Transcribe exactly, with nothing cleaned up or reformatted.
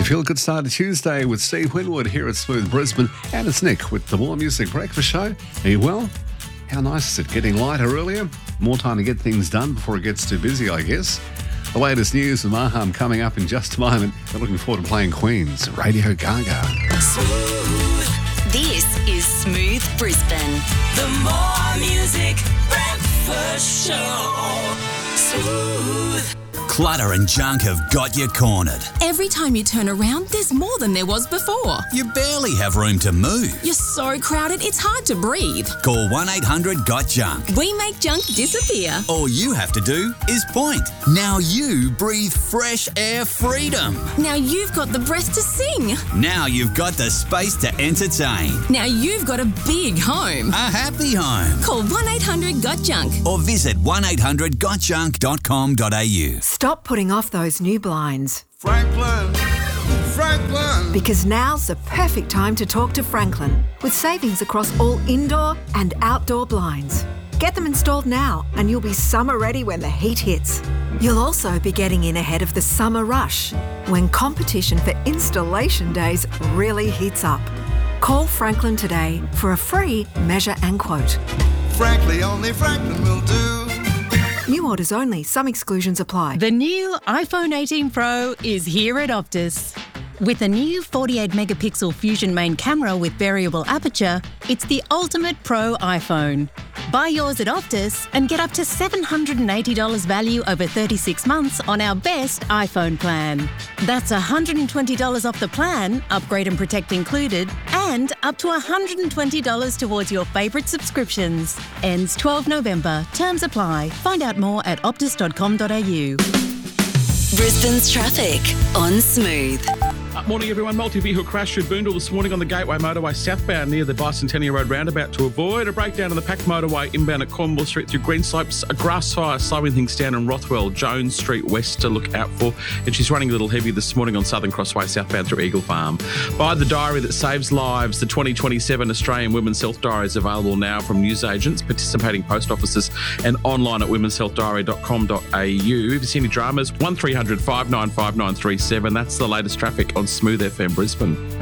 feel good start to Tuesday with Steve Winwood here at Smooth Brisbane, and it's Nick with the More Music Breakfast Show. Are you well? How nice is it getting lighter earlier? More time to get things done before it gets too busy, I guess. The latest news from Maham coming up in just a moment. We're looking forward to playing Queen's Radio Gaga. Smooth. This is Smooth Brisbane. The More Music Breakfast Show. Smooth. Clutter and junk have got you cornered. Every time you turn around, there's more than there was before. You barely have room to move. You're so crowded, it's hard to breathe. Call one eight hundred got junk. We make junk disappear. All you have to do is point. Now you breathe fresh air freedom. Now you've got the breath to sing. Now you've got the space to entertain. Now you've got a big home. A happy home. Call one eight hundred got junk. Or visit one eight hundred got junk dot com dot a u. Stop putting off those new blinds. Franklin, Franklin. Because now's the perfect time to talk to Franklin with savings across all indoor and outdoor blinds. Get them installed now and you'll be summer ready when the heat hits. You'll also be getting in ahead of the summer rush when competition for installation days really heats up. Call Franklin today for a free measure and quote. Frankly, only Franklin will do. New orders only. Some exclusions apply. The new iPhone eighteen Pro is here at Optus. With a new forty-eight megapixel Fusion main camera with variable aperture, it's the ultimate pro iPhone. Buy yours at Optus and get up to seven hundred eighty dollars value over thirty-six months on our best iPhone plan. That's one hundred twenty dollars off the plan, upgrade and protect included, and up to one hundred twenty dollars towards your favourite subscriptions. Ends twelfth November. Terms apply. Find out more at optus dot com dot a u. Brisbane's traffic on Smooth. Uh, morning, everyone. Multi-vehicle crash through Boondall this morning on the Gateway Motorway southbound near the Bicentennial Road roundabout to avoid a breakdown on the Pack Motorway inbound at Cornwall Street through Greenslopes. A grass fire slowing things down in Rothwell, Jones Street West to look out for. And she's running a little heavy this morning on Southern Crossway southbound through Eagle Farm. Buy the diary that saves lives. The twenty twenty-seven Australian Women's Health Diary is available now from newsagents, participating post offices and online at womens health diary dot com dot a u. If you see any dramas, one three hundred five nine five nine three seven. That's the latest traffic on Smooth F M Brisbane.